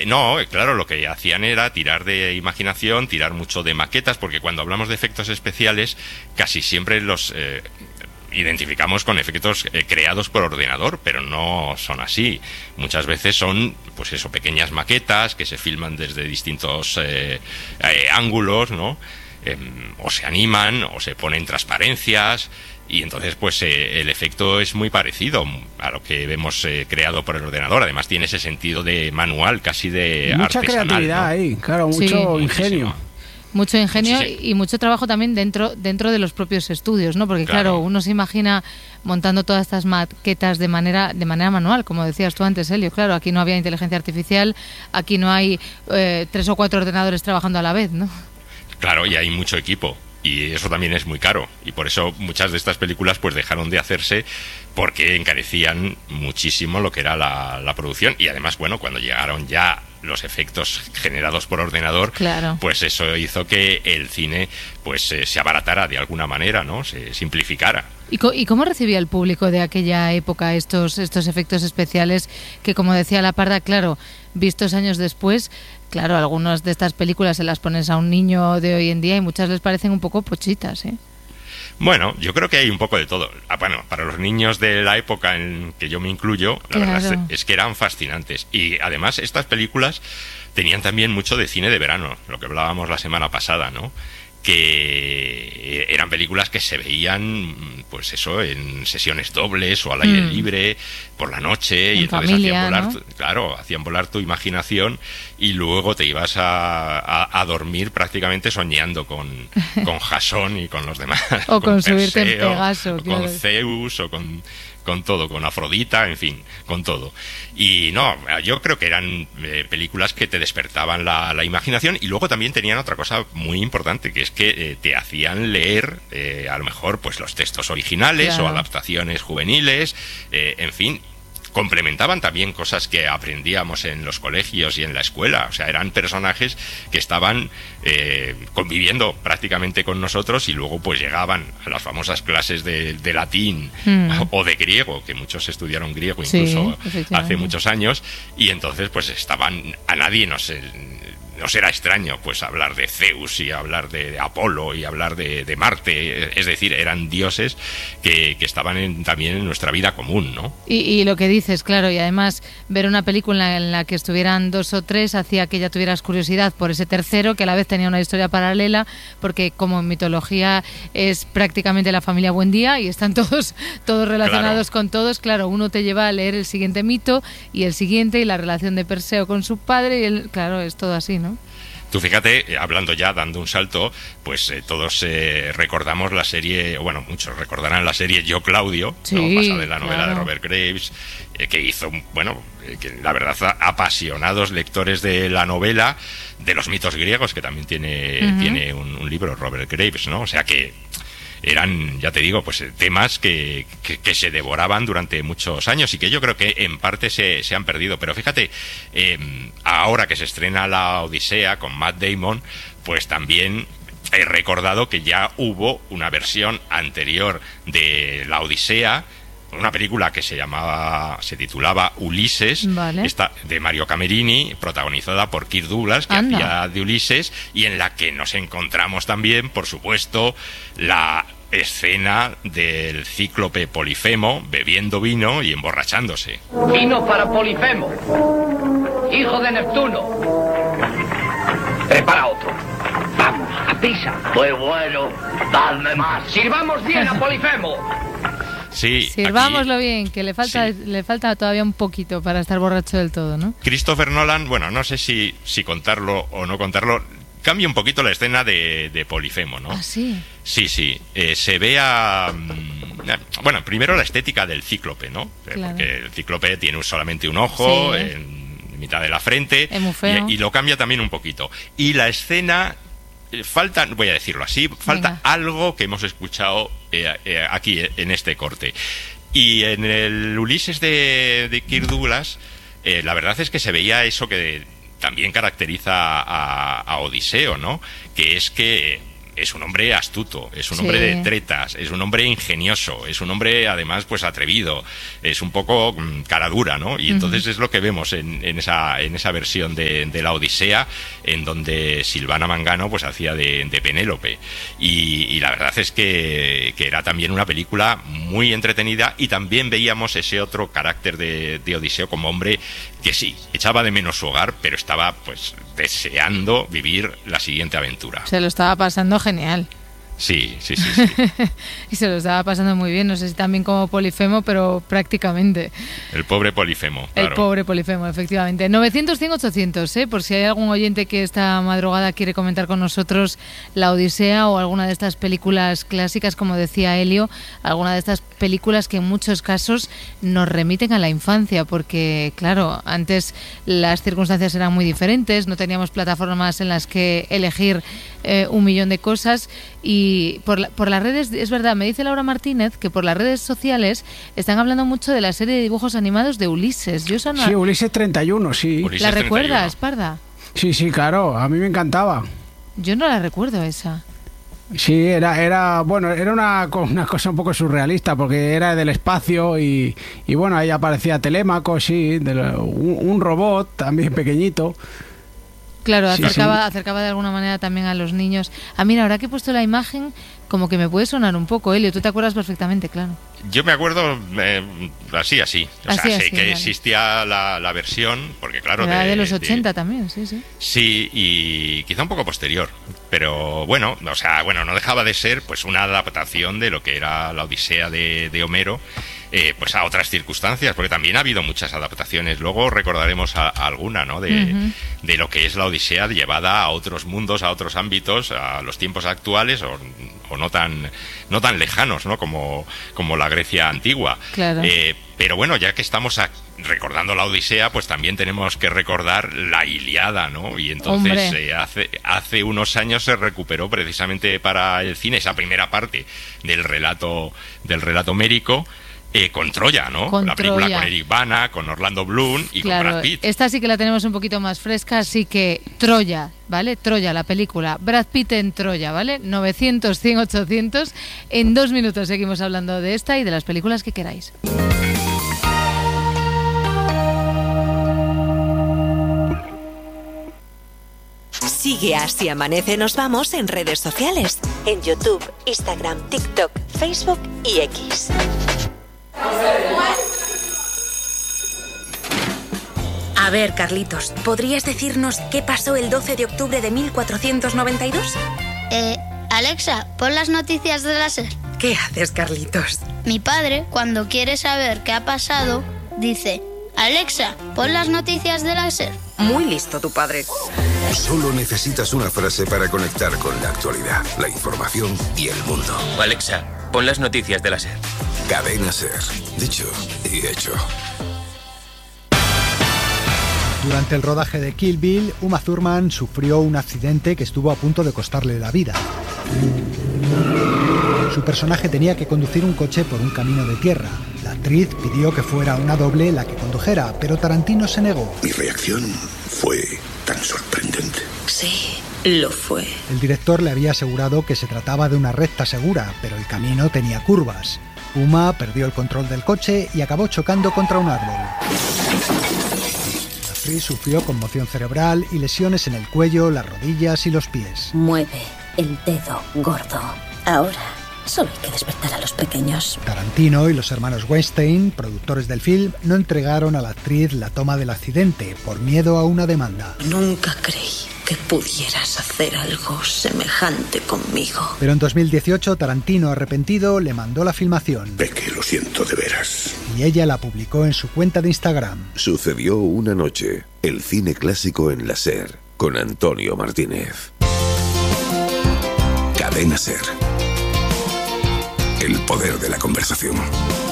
No, claro, lo que hacían era tirar de imaginación, tirar mucho de maquetas, porque cuando hablamos de efectos especiales, casi siempre los identificamos con efectos creados por ordenador, pero no son así. Muchas veces son, pues eso, pequeñas maquetas que se filman desde distintos ángulos, ¿no? O se animan, o se ponen transparencias, y entonces pues el efecto es muy parecido a lo que vemos creado por el ordenador. Además tiene ese sentido de manual, casi de mucha artesanal, creatividad, ¿no? Ahí, claro, mucho ingenio. Muchísimo. Mucho ingenio Muchísimo. Y mucho trabajo también dentro de los propios estudios, ¿no? Porque claro, uno se imagina montando todas estas maquetas de manera manual, como decías tú antes, Elio. Claro, aquí no había inteligencia artificial, aquí no hay 3 o 4 ordenadores trabajando a la vez, ¿no? Claro, y hay mucho equipo. Y eso también es muy caro. Y por eso muchas de estas películas pues dejaron de hacerse, porque encarecían muchísimo lo que era la producción. Y además, bueno, cuando llegaron ya los efectos generados por ordenador, claro, pues eso hizo que el cine pues se abaratara de alguna manera, ¿no? Se simplificara. ¿Y cómo recibía el público de aquella época estos efectos especiales que, como decía La Parda, claro, vistos años después, claro, algunas de estas películas se las pones a un niño de hoy en día y muchas les parecen un poco pochitas, ¿eh? Bueno, yo creo que hay un poco de todo. Bueno, para los niños de la época en que yo me incluyo, la verdad es que eran fascinantes. Y además estas películas tenían también mucho de cine de verano, lo que hablábamos la semana pasada, ¿no? Que eran películas que se veían, pues eso, en sesiones dobles o al aire libre, por la noche, y entonces familia, hacían volar, ¿no? claro, hacían volar tu imaginación, y luego te ibas a dormir prácticamente soñando con Jasón y con los demás. O con subirte Perseo, en Pegaso, o claro. con Zeus, o con todo, con Afrodita, en fin, con todo. Y no, yo creo que eran películas que te despertaban la imaginación, y luego también tenían otra cosa muy importante, que es que te hacían leer a lo mejor pues los textos originales, claro, o adaptaciones juveniles, en fin. Complementaban también cosas que aprendíamos en los colegios y en la escuela. O sea, eran personajes que estaban conviviendo prácticamente con nosotros, y luego pues llegaban a las famosas clases de latín o de griego, que muchos estudiaron griego incluso hace muchos años, y entonces pues estaban, a nadie nos era extraño pues hablar de Zeus y hablar de Apolo y hablar de Marte. Es decir, eran dioses que estaban también en nuestra vida común, ¿no? Y lo que dices, claro, y además ver una película en la que estuvieran 2 o 3 hacía que ya tuvieras curiosidad por ese tercero, que a la vez tenía una historia paralela, porque como en mitología es prácticamente la familia Buendía y están todos relacionados, claro, con todos. Claro, uno te lleva a leer el siguiente mito y el siguiente, y la relación de Perseo con su padre, y claro, es todo así, ¿no? Tú fíjate, hablando ya, dando un salto, pues todos recordamos la serie, bueno, muchos recordarán la serie Yo, Claudio, sí, ¿no? Basada en la novela, claro, de Robert Graves, que hizo, bueno, que la verdad, apasionados lectores de la novela, de los mitos griegos, que también tiene un libro, Robert Graves, ¿no? O sea que eran, ya te digo, pues temas que se devoraban durante muchos años, y que yo creo que en parte se han perdido. Pero fíjate, ahora que se estrena La Odisea con Matt Damon, pues también he recordado que ya hubo una versión anterior de La Odisea, una película que se titulaba Ulises, vale, de Mario Camerini, protagonizada por Kirk Douglas, que hacía de Ulises, y en la que nos encontramos también, por supuesto, la escena del cíclope Polifemo bebiendo vino y emborrachándose. Vino para Polifemo, hijo de Neptuno. Prepara otro. Vamos, a prisa. Muy bueno, dadme más. Sirvamos bien a Polifemo. Sí, sirvámoslo bien, que le falta todavía un poquito para estar borracho del todo, ¿no? Christopher Nolan, bueno, no sé si contarlo o no contarlo, cambia un poquito la escena de Polifemo, ¿no? ¿Ah, sí? Sí. Se ve bueno, primero la estética del cíclope, ¿no? Claro. Porque el cíclope tiene solamente un ojo, sí, en mitad de la frente, es muy feo. Y lo cambia también un poquito. Y la escena, falta, voy a decirlo así, falta algo que hemos escuchado aquí en este corte. Y en el Ulises de Kirk Douglas, la verdad es que se veía eso que también caracteriza a Odiseo, ¿no? Que es que es un hombre astuto, es un hombre de tretas, es un hombre ingenioso, es un hombre además pues atrevido, es un poco cara dura, ¿no? Y entonces es lo que vemos en esa versión de la Odisea, en donde Silvana Mangano pues hacía de Penélope, y la verdad es que era también una película muy entretenida, y también veíamos ese otro carácter de Odiseo como hombre que sí, echaba de menos su hogar, pero estaba pues deseando vivir la siguiente aventura. Se lo estaba pasando genial. Sí. Y se lo estaba pasando muy bien, no sé si también como Polifemo, pero prácticamente. El pobre Polifemo, claro. El pobre Polifemo, efectivamente. 900-100-800, por si hay algún oyente que esta madrugada quiere comentar con nosotros La Odisea o alguna de estas películas clásicas, como decía Elio, alguna de estas películas que en muchos casos nos remiten a la infancia, porque claro, antes las circunstancias eran muy diferentes, no teníamos plataformas en las que elegir un millón de cosas, y por las redes, es verdad, me dice Laura Martínez que por las redes sociales están hablando mucho de la serie de dibujos animados de Ulises. Sí, Ulises 31, sí. Ulises ¿La recuerdas, 31. Parda? Sí, claro, a mí me encantaba. Yo no la recuerdo esa. Sí, era una cosa un poco surrealista, porque era del espacio y bueno, ahí aparecía Telémaco, sí, un robot también pequeñito. Claro, acercaba de alguna manera también a los niños. Mira, ahora que he puesto la imagen, como que me puede sonar un poco, Elio, tú te acuerdas perfectamente, claro. Yo me acuerdo así. Sé que vale. Existía la versión, porque claro... Era de los 80 también, sí. Sí, y quizá un poco posterior, pero bueno, no dejaba de ser pues una adaptación de lo que era la Odisea de Homero, pues a otras circunstancias, porque también ha habido muchas adaptaciones. Luego recordaremos alguna, ¿no? De lo que es la Odisea llevada a otros mundos, a otros ámbitos, a los tiempos actuales o no tan lejanos, ¿no? Como la Grecia antigua. Claro. Pero bueno, ya que estamos recordando la Odisea, pues también tenemos que recordar la Ilíada, ¿no? Y entonces hace unos años se recuperó precisamente para el cine esa primera parte del relato homérico, con Troya, ¿no? Con la película Troya. con Eric Bana, con Orlando Bloom y Claro, con Brad Pitt. esta sí que la tenemos un poquito más fresca, así que Troya, ¿vale? Troya, la película. Brad Pitt en Troya, ¿vale? 900-100-800. En 2 minutos seguimos hablando de esta y de las películas que queráis. Sigue Así Amanece Nos Vamos en redes sociales. En YouTube, Instagram, TikTok, Facebook y X. A ver, Carlitos, ¿podrías decirnos qué pasó el 12 de octubre de 1492? Alexa, pon las noticias de la SER. ¿Qué haces, Carlitos? Mi padre, cuando quiere saber qué ha pasado, dice: Alexa, pon las noticias de la SER. Muy listo tu padre. Solo necesitas una frase para conectar con la actualidad, la información y el mundo. Alexa, pon las noticias de la SER. Cadena SER. Dicho y hecho. Durante el rodaje de Kill Bill, Uma Thurman sufrió un accidente que estuvo a punto de costarle la vida. Su personaje tenía que conducir un coche por un camino de tierra. La actriz pidió que fuera una doble la que condujera, pero Tarantino se negó. Mi reacción fue tan sorprendente. Sí, lo fue. El director le había asegurado que se trataba de una recta segura, pero el camino tenía curvas. Uma perdió el control del coche y acabó chocando contra un árbol. La actriz sufrió conmoción cerebral y lesiones en el cuello, las rodillas y los pies. Mueve el dedo gordo. Ahora solo hay que despertar a los pequeños. Tarantino y los hermanos Weinstein, productores del film, no entregaron a la actriz la toma del accidente por miedo a una demanda. Nunca creí que pudieras hacer algo semejante conmigo. Pero en 2018, Tarantino, arrepentido, le mandó la filmación. Es que lo siento de veras. Y ella la publicó en su cuenta de Instagram. Sucedió una noche. El cine clásico en la SER, con Antonio Martínez. Cadena SER. El poder de la conversación.